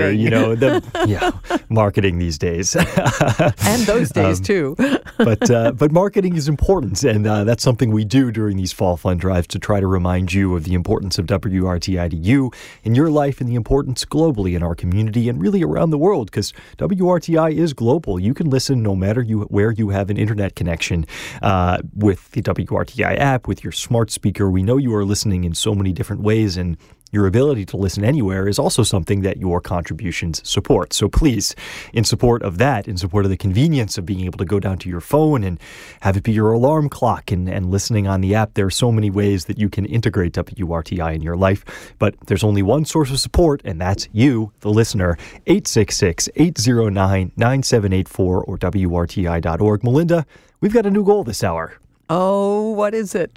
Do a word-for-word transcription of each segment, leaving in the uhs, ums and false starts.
marketing. You know, the yeah, marketing these days. And those days, um, too. but uh, but marketing is important, and uh, that's something we do during these fall fund drives to try to remind you of the importance of W R T I to you in your life and the importance globally in our community and really around the world, because W R T I is global. You can listen no matter you where you have an internet connection uh, with the W R T I app, with your smart speaker. We know you are listening in so many different ways, and your ability to listen anywhere is also something that your contributions support. So please, in support of that, in support of the convenience of being able to go down to your phone and have it be your alarm clock and, and listening on the app, there are so many ways that you can integrate W R T I in your life. But there's only one source of support, and that's you, the listener. eight six six, eight zero nine, nine seven eight four or W R T I dot org. Melinda, we've got a new goal this hour. Oh, what is it?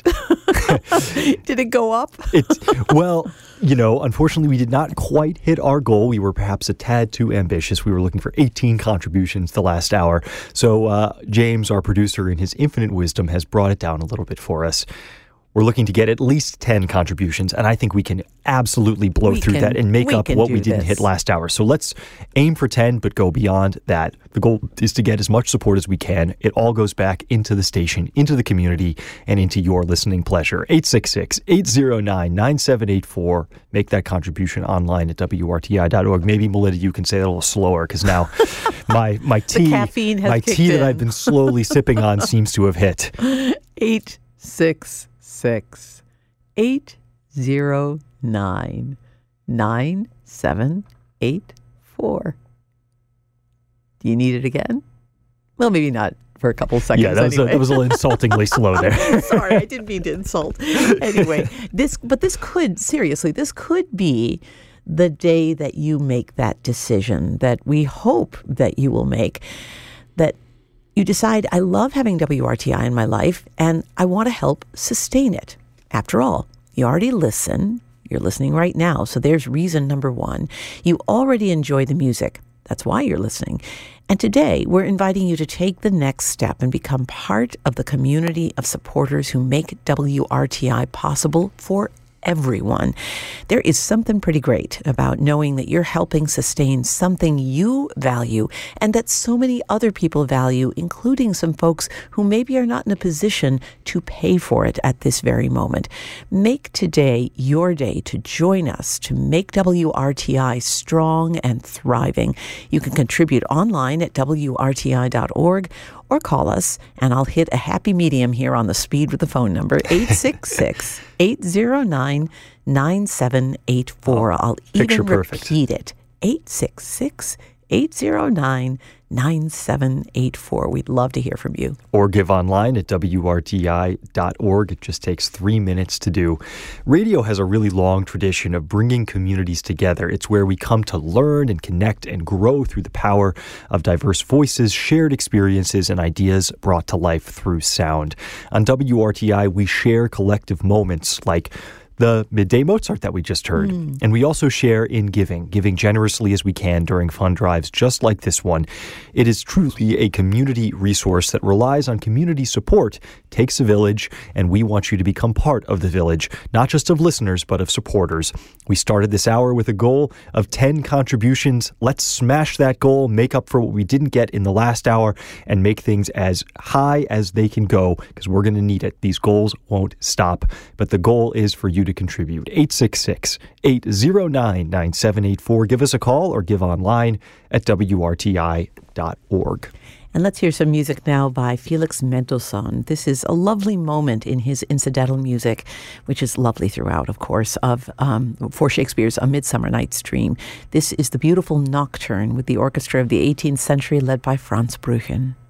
Did it go up? it, well, you know, unfortunately, we did not quite hit our goal. We were perhaps a tad too ambitious. We were looking for eighteen contributions the last hour. So uh, James, our producer, in his infinite wisdom, has brought it down a little bit for us. We're looking to get at least ten contributions, and I think we can absolutely blow we through can, that and make up what we didn't this. hit last hour. So let's aim for ten, but go beyond that. The goal is to get as much support as we can. It all goes back into the station, into the community, and into your listening pleasure. eight six six, eight zero nine, nine seven eight four. Make that contribution online at W R T I dot org. Maybe, Melinda, you can say that a little slower, because now my, my tea, the caffeine has my kicked tea in. that I've been slowly sipping on seems to have hit. eight six six, eight zero nine, nine seven eight four. Do you need it again? Well, maybe not for a couple seconds. Yeah, that was, anyway. a, that was a little insultingly slow there. Sorry, I didn't mean to insult. Anyway, this, but this could, seriously, this could be the day that you make that decision that we hope that you will make, that you decide, I love having W R T I in my life, and I want to help sustain it. After all, you already listen. You're listening right now. So there's reason number one. You already enjoy the music. That's why you're listening. And today, we're inviting you to take the next step and become part of the community of supporters who make W R T I possible for everyone. There is something pretty great about knowing that you're helping sustain something you value and that so many other people value, including some folks who maybe are not in a position to pay for it at this very moment. Make today your day to join us to make W R T I strong and thriving. You can contribute online at W R T I dot org or call us, and I'll hit a happy medium here on the speed with the phone number, eight six six, eight zero nine, nine seven eight four. Oh, I'll even perfect. repeat it, eight six six, eight zero nine, nine seven eight four. We'd love to hear from you. Or give online at W R T I dot org. It just takes three minutes to do. Radio has a really long tradition of bringing communities together. It's where we come to learn and connect and grow through the power of diverse voices, shared experiences, and ideas brought to life through sound. On W R T I, we share collective moments like the Midday Mozart that we just heard. Mm. And we also share in giving, giving generously as we can during fund drives just like this one. It is truly a community resource that relies on community support, takes a village, and we want you to become part of the village, not just of listeners, but of supporters. We started this hour with a goal of ten contributions. Let's smash that goal, make up for what we didn't get in the last hour, and make things as high as they can go, because we're going to need it. These goals won't stop. But the goal is for you to contribute. eight six six, eight zero nine, nine seven eight four. Give us a call or give online at W R T I dot org. And let's hear some music now by Felix Mendelssohn. This is a lovely moment in his incidental music, which is lovely throughout, of course, of um, for Shakespeare's A Midsummer Night's Dream. This is the beautiful Nocturne with the orchestra of the eighteenth century led by Franz Brüchen.